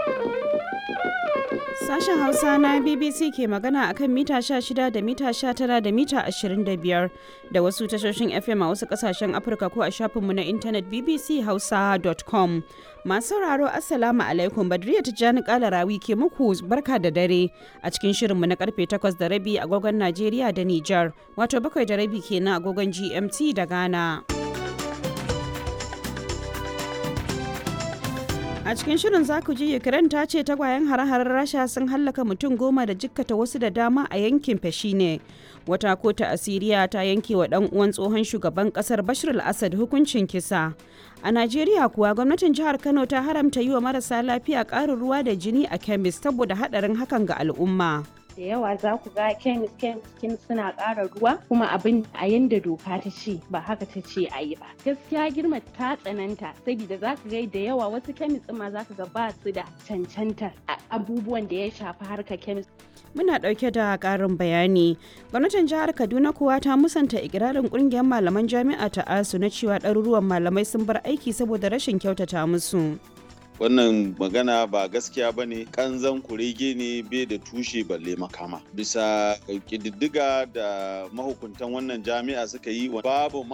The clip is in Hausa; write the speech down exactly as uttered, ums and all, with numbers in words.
Sashen Hausa na B B C ke magana akan mita sha shida da mita sha tara da mita ashirin da biyar da wasu tashoshin F M a wasu kasashen Afirka ko a shafinmu na intanet b b c hausa dot com. Masu sauraro Assalamu alaikum, Badriya Tijjani Kalarawi ke muku barka da dare a cikin shirinmu na karfe takwas da rabi agogon Najeriya da Nijar, wato bakwai da rabi kenan agogon G M T da Ghana. A cikin shirin za ku ji Ukraine ta ce tagwayen hare-haren Rasha sun hallaka mutum goma da jikkata wasu da dama a yankin Fashine. Wata kotu a Siriya ta yanke wa ɗan uwan tsohon shugaban ƙasar Bashir al-Assad hukuncin kisa. A Najeriya kuwa gwamnatin jihar Kano ta haramta yi wa marasa lafiya ƙarin ruwa da jini a kemis saboda haɗarin hakan ga al'umma. Da yawa za ku ga kemis kemis suna ƙara ruwa kuma abin a yanda doka ta ce ba haka ta ce a yi ba. Gaskiya girma ta tsananta saboda za ka ga da yawa wasu kemis ma za ka ga ba su da cancantar abubuwan da ya shafi harkar kemis. Muna ɗauke da ƙarin bayani. Gwamnatin jihar Kaduna kuwa ta musanta ikirarin ƙungiyar malaman jami'a ta ASU na cewa ɗaruruwan malamai sun bar aiki saboda rashin kyautata musu. Wannan magana ba gaskiya ba ne, kanzan kurege ne bai da tushe balle makama. Bisa ƙididdiga da mahukuntan wannan jami'a suka yi, babu